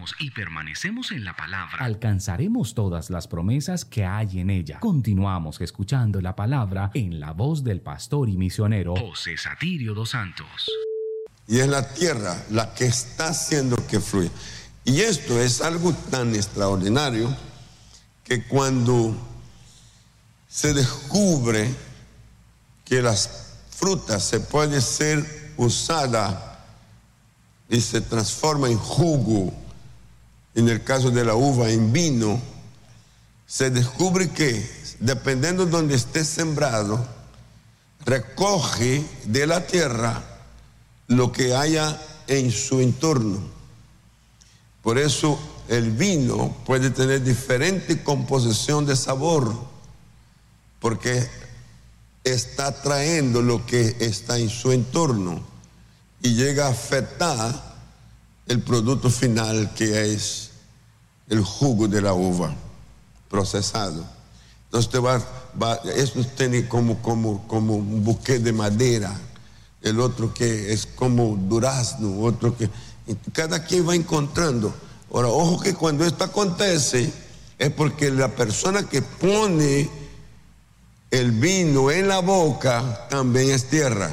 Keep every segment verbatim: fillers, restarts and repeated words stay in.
creemos y permanecemos en la palabra, alcanzaremos todas las promesas que hay en ella. Continuamos escuchando la palabra en la voz del pastor y misionero José Satirio dos Santos. Y es la tierra la que está haciendo que fluya. Y esto es algo tan extraordinario que cuando se descubre que las frutas se pueden ser usadas y se transforma en jugo, en el caso de la uva en vino, se descubre que dependiendo de donde esté sembrado, recoge de la tierra lo que haya en su entorno. Por eso el vino puede tener diferente composición de sabor, porque está trayendo lo que está en su entorno y llega a afectar el producto final, que es el jugo de la uva procesado. Entonces te va, va, eso tiene como, como, como un buque de madera, el otro que es como durazno, otro que... Cada quien va encontrando. Ahora, ojo que cuando esto acontece es porque la persona que pone el vino en la boca también es tierra.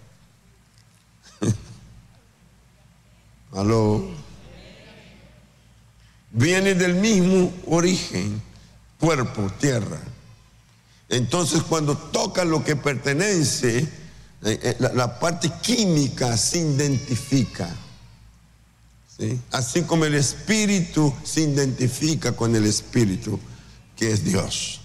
Aló. Viene del mismo origen, cuerpo, tierra. Entonces, cuando toca lo que pertenece, la, la parte química se identifica. ¿Sí? Así como el espíritu se identifica con el espíritu, que es Dios.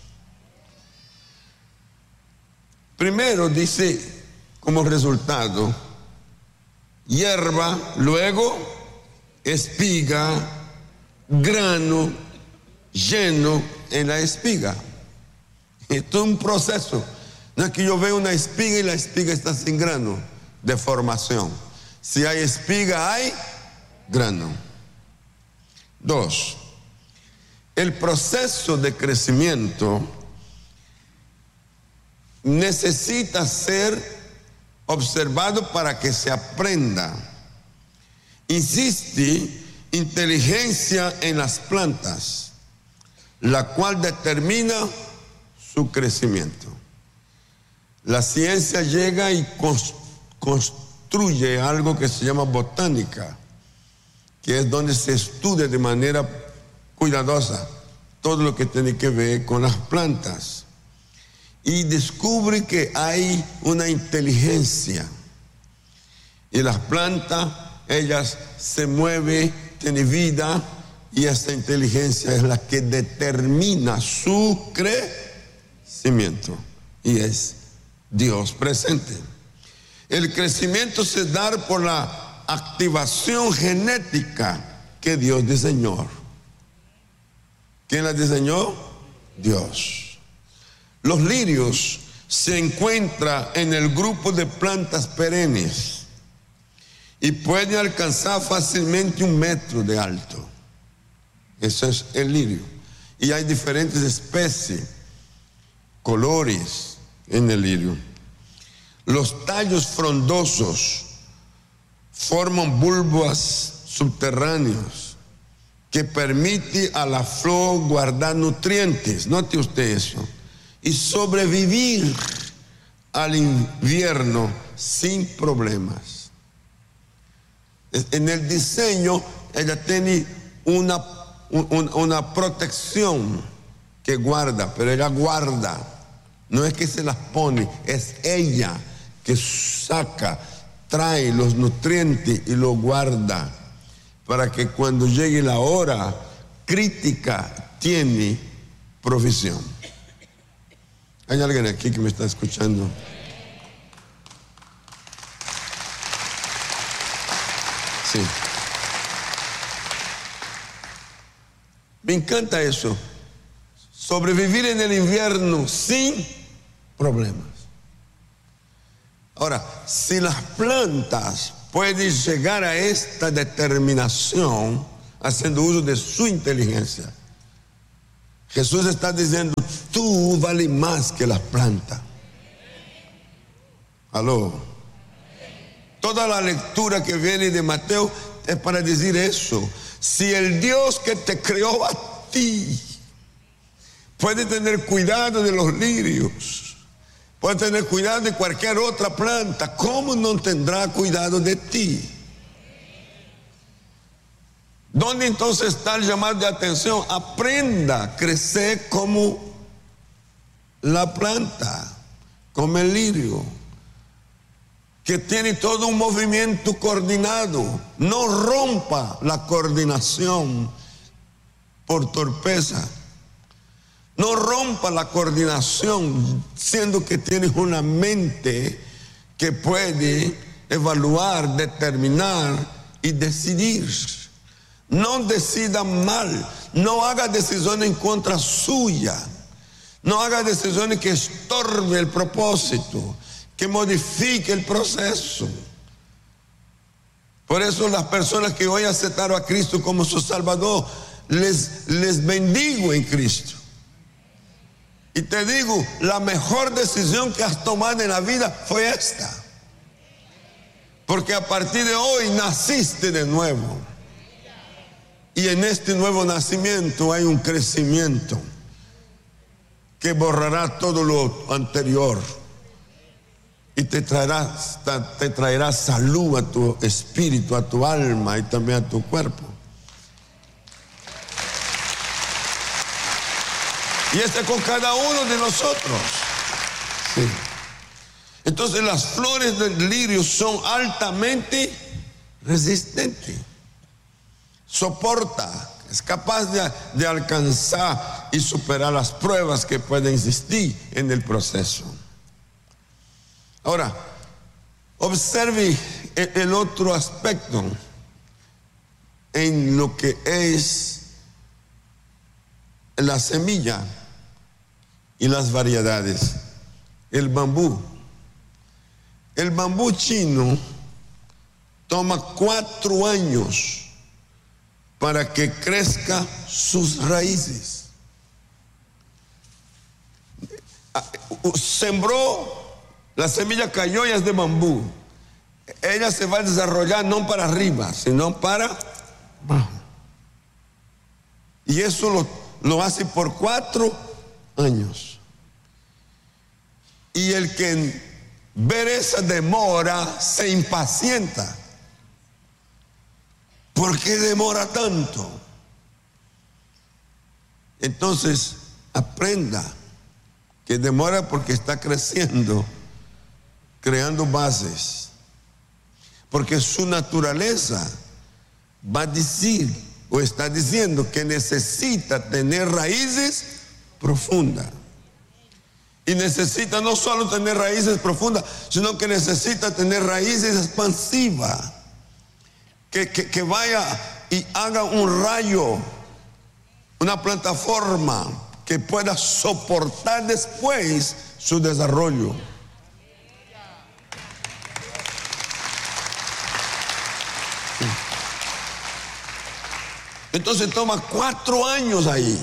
Primero dice, como resultado, hierba, luego espiga, grano lleno en la espiga. Esto es un proceso. No es que yo veo una espiga y la espiga está sin grano, de formación. Si hay espiga, hay grano. Dos, el proceso de crecimiento necesita ser observado para que se aprenda. Existe inteligencia en las plantas, la cual determina su crecimiento. La ciencia llega y construye algo que se llama botánica, que es donde se estudia de manera cuidadosa todo lo que tiene que ver con las plantas. Y descubre que hay una inteligencia. Y las plantas, ellas se mueven, tienen vida, y esta inteligencia es la que determina su crecimiento. Y es Dios presente. El crecimiento se da por la activación genética que Dios diseñó. ¿Quién la diseñó? Dios. Los lirios se encuentran en el grupo de plantas perennes y pueden alcanzar fácilmente un metro de alto. Eso es el lirio. Y hay diferentes especies, colores en el lirio. Los tallos frondosos forman bulbos subterráneos que permiten a la flor guardar nutrientes. Note usted eso. Y sobrevivir al invierno sin problemas. En el diseño, ella tiene una, un, una protección que guarda, pero ella guarda. No es que se las pone, es ella que saca, trae los nutrientes y los guarda para que cuando llegue la hora crítica tiene provisión. ¿Hay alguien aquí que me está escuchando? Sí. Me encanta eso. Sobrevivir en el invierno sin problemas. Ahora, si las plantas pueden llegar a esta determinación haciendo uso de su inteligencia, Jesús está diciendo, tú vales más que las plantas. Aló. Toda la lectura que viene de Mateo es para decir eso. Si el Dios que te creó a ti puede tener cuidado de los lirios, puede tener cuidado de cualquier otra planta, ¿cómo no tendrá cuidado de ti? ¿Dónde entonces está el llamado de atención? Aprenda a crecer como la planta, como el lirio, que tiene todo un movimiento coordinado. No rompa la coordinación por torpeza. No rompa la coordinación siendo que tienes una mente que puede evaluar, determinar y decidir. No decida mal, no haga decisiones en contra suya, no haga decisiones que estorbe el propósito, que modifique el proceso. Por eso las personas que hoy aceptaron a Cristo como su Salvador, les, les bendigo en Cristo. Y te digo, la mejor decisión que has tomado en la vida fue esta. Porque a partir de hoy naciste de nuevo. Y en este nuevo nacimiento hay un crecimiento que borrará todo lo anterior. Y te traerá, te traerá salud a tu espíritu, a tu alma y también a tu cuerpo. Y este con cada uno de nosotros. Sí. Entonces las flores del lirio son altamente resistentes. Soporta, es capaz de, de alcanzar y superar las pruebas que pueden existir en el proceso. Ahora, observe el, el otro aspecto en lo que es la semilla y las variedades. El bambú. El bambú chino toma cuatro años para que crezca sus raíces. Sembró, la semilla cayó y es de bambú. Ella se va a desarrollar no para arriba, sino para abajo. Y eso lo, lo hace por cuatro años. Y el que ver esa demora se impacienta. ¿Por qué demora tanto? Entonces, aprenda que demora porque está creciendo, creando bases. Porque su naturaleza va a decir o está diciendo que necesita tener raíces profundas. Y necesita no solo tener raíces profundas, sino que necesita tener raíces expansivas. Que, que, que vaya y haga un rayo, una plataforma que pueda soportar después su desarrollo. Entonces toma cuatro años ahí.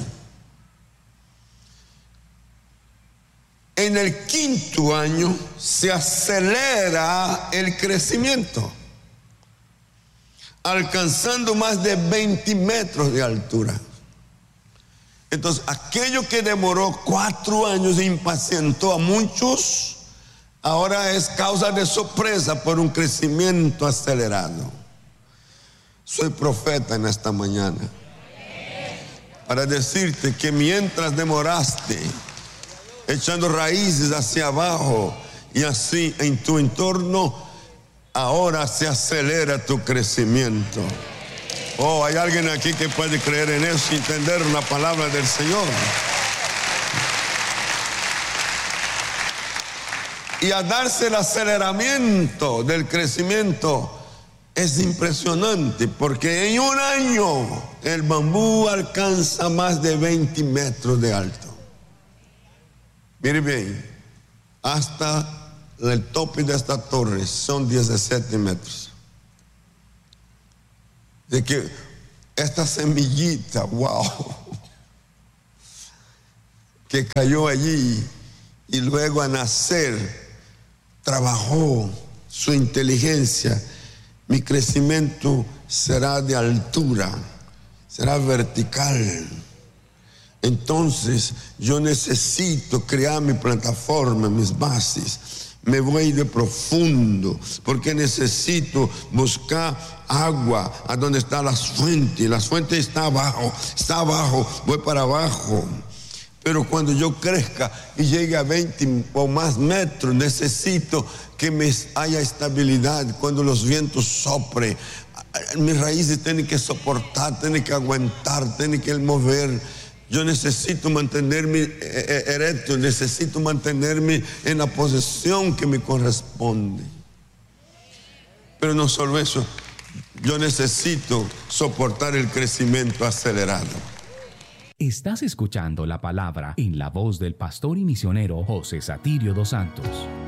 En el quinto año se acelera el crecimiento, alcanzando más de veinte metros de altura. Entonces, aquello que demoró cuatro años e impacientó a muchos, ahora es causa de sorpresa por un crecimiento acelerado. Soy profeta en esta mañana para decirte que mientras demoraste echando raíces hacia abajo y así en tu entorno, ahora se acelera tu crecimiento. Oh, hay alguien aquí que puede creer en eso y entender una palabra del Señor. Y a darse el aceleramiento del crecimiento es impresionante, porque en un año el bambú alcanza más de veinte metros de alto. Mire bien, hasta el tope de esta torre son diecisiete metros. De que esta semillita, wow, que cayó allí y luego a nacer, trabajó su inteligencia. Mi crecimiento será de altura, será vertical. Entonces yo necesito crear mi plataforma, mis bases. Me voy de profundo porque necesito buscar agua a donde está la fuente. La fuente está abajo, está abajo, voy para abajo. Pero cuando yo crezca y llegue a veinte o más metros, necesito que me haya estabilidad cuando los vientos soplen. Mis raíces tienen que soportar, tienen que aguantar, tienen que mover. Yo necesito mantenerme erecto, necesito mantenerme en la posición que me corresponde. Pero no solo eso, yo necesito soportar el crecimiento acelerado. Estás escuchando la palabra en la voz del pastor y misionero José Satirio dos Santos.